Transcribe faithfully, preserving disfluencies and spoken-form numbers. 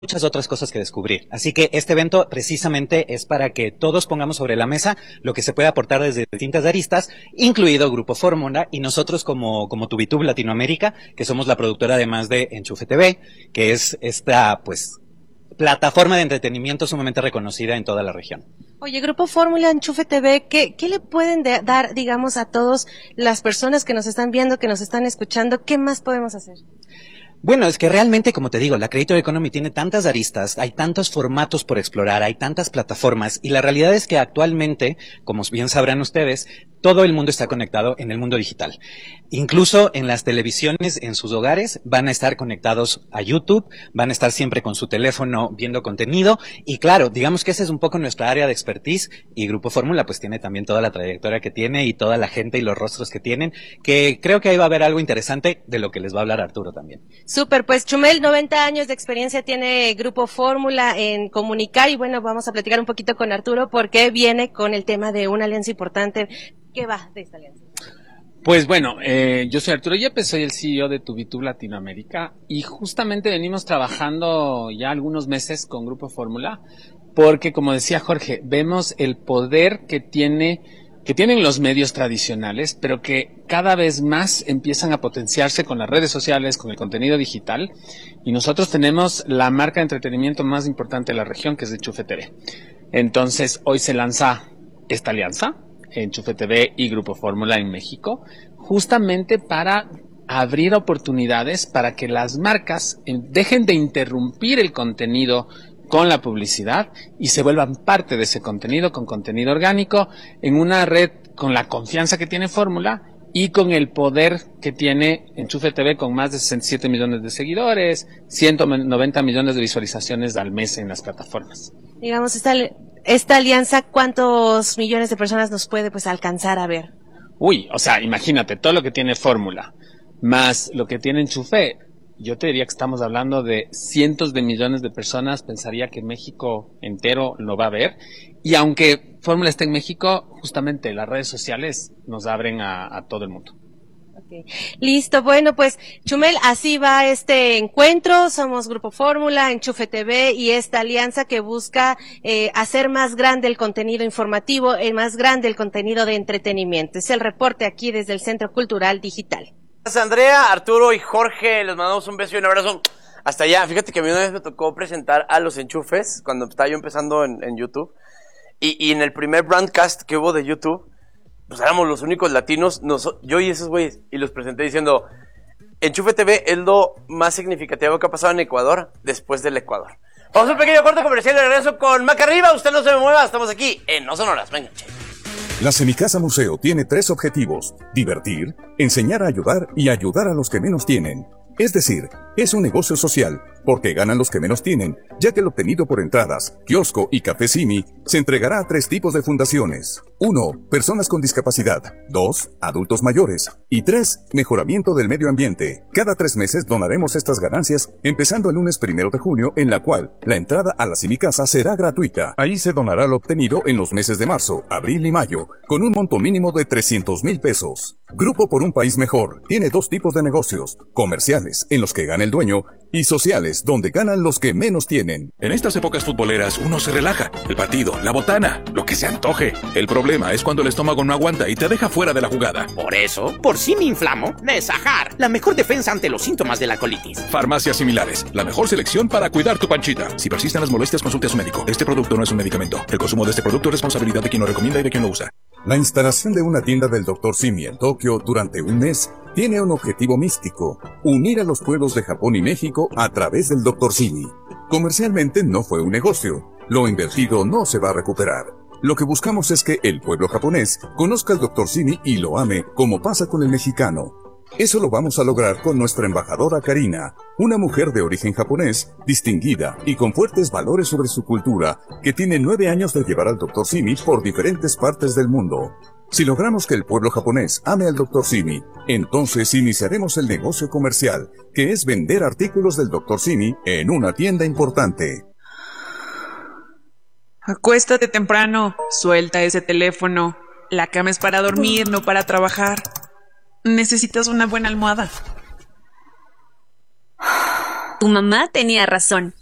muchas otras cosas que descubrir. Así que este evento precisamente es para que todos pongamos sobre la mesa lo que se puede aportar desde distintas aristas, incluido Grupo Fórmula, y nosotros como, como Tubitub Latinoamérica, que somos la productora además de Enchufe T V, que es esta, pues, plataforma de entretenimiento sumamente reconocida en toda la región. Oye, Grupo Fórmula, Enchufe T V, ¿qué, qué le pueden de, dar, digamos, a todas las personas que nos están viendo, que nos están escuchando? ¿Qué más podemos hacer? Bueno, es que realmente, como te digo, la Creator Economy tiene tantas aristas, hay tantos formatos por explorar, hay tantas plataformas, y la realidad es que actualmente, como bien sabrán ustedes, todo el mundo está conectado en el mundo digital. Incluso en las televisiones, en sus hogares, van a estar conectados a YouTube, van a estar siempre con su teléfono viendo contenido, y claro, digamos que esa es un poco nuestra área de expertise, y Grupo Fórmula pues tiene también toda la trayectoria que tiene, y toda la gente y los rostros que tienen, que creo que ahí va a haber algo interesante de lo que les va a hablar Arturo también. Súper, pues Chumel, noventa años de experiencia tiene Grupo Fórmula en comunicar, y bueno, vamos a platicar un poquito con Arturo porque viene con el tema de una alianza importante. ¿Qué va de esta alianza? Pues bueno, eh, yo soy Arturo Yepes, soy el C E O de Tubitub Latinoamérica, y justamente venimos trabajando ya algunos meses con Grupo Fórmula, porque como decía Jorge, vemos el poder que tiene que tienen los medios tradicionales, pero que cada vez más empiezan a potenciarse con las redes sociales, con el contenido digital, y nosotros tenemos la marca de entretenimiento más importante de la región, que es Enchufe T V. Entonces, hoy se lanza esta alianza, Enchufe T V y Grupo Fórmula en México, justamente para abrir oportunidades para que las marcas dejen de interrumpir el contenido con la publicidad y se vuelvan parte de ese contenido, con contenido orgánico, en una red con la confianza que tiene Fórmula y con el poder que tiene Enchufe T V, con más de sesenta y siete millones de seguidores, ciento noventa millones de visualizaciones al mes en las plataformas. Digamos, esta, esta alianza, ¿cuántos millones de personas nos puede pues alcanzar a ver? Uy, o sea, imagínate, todo lo que tiene Fórmula, más lo que tiene Enchufe, yo te diría que estamos hablando de cientos de millones de personas. Pensaría que México entero lo va a ver. Y aunque Fórmula esté en México, justamente las redes sociales nos abren a, a todo el mundo. Okay. Listo, bueno, pues Chumel, así va este encuentro. Somos Grupo Fórmula, Enchufe T V y esta alianza que busca eh, hacer más grande el contenido informativo, eh, más grande el contenido de entretenimiento. Es el reporte aquí desde el Centro Cultural Digital. Gracias, Andrea, Arturo y Jorge, les mandamos un beso y un abrazo hasta allá. Fíjate que a mí una vez me tocó presentar a los enchufes cuando estaba yo empezando en, en YouTube, y, y en el primer broadcast que hubo de YouTube, pues éramos los únicos latinos, nos, yo y esos güeyes, y los presenté diciendo: Enchufe T V es lo más significativo que ha pasado en Ecuador después del Ecuador. Vamos a un pequeño corte comercial de regreso con Maca Arriba. Usted no se me mueva, estamos aquí en No Sonoras. Venga, che. La Semicasa Museo tiene tres objetivos: divertir, enseñar a ayudar y ayudar a los que menos tienen. Es decir, es un negocio social, porque ganan los que menos tienen, ya que el obtenido por entradas, kiosco y café Simi se entregará a tres tipos de fundaciones. uno. Personas con discapacidad. dos. Adultos mayores. Y tres. Mejoramiento del medio ambiente. Cada tres meses donaremos estas ganancias, empezando el lunes primero de junio, en la cual la entrada a la Semicasa será gratuita. Ahí se donará lo obtenido en los meses de marzo, abril y mayo, con un monto mínimo de trescientos mil pesos. Grupo por un País Mejor tiene dos tipos de negocios: comerciales, en los que gana el dueño, y sociales, donde ganan los que menos tienen. En estas épocas futboleras uno se relaja. El partido, la botana, lo que se antoje. El problema es cuando el estómago no aguanta y te deja fuera de la jugada. Por eso, por si me inflamo, Nesajar, la mejor defensa ante los síntomas de la colitis. Farmacias Similares, la mejor selección para cuidar tu panchita. Si persisten las molestias, consulte a su médico. Este producto no es un medicamento. El consumo de este producto es responsabilidad de quien lo recomienda y de quien lo usa. La instalación de una tienda del doctor Simi en Tokio durante un mes tiene un objetivo místico: unir a los pueblos de Japón y México a través del doctor Simi. Comercialmente no fue un negocio. Lo invertido no se va a recuperar. Lo que buscamos es que el pueblo japonés conozca al doctor Simi y lo ame, como pasa con el mexicano. Eso lo vamos a lograr con nuestra embajadora Karina, una mujer de origen japonés, distinguida y con fuertes valores sobre su cultura, que tiene nueve años de llevar al doctor Simi por diferentes partes del mundo. Si logramos que el pueblo japonés ame al doctor Simi, entonces iniciaremos el negocio comercial, que es vender artículos del doctor Simi en una tienda importante. Acuéstate temprano, suelta ese teléfono. La cama es para dormir, no para trabajar. Necesitas una buena almohada. Tu mamá tenía razón.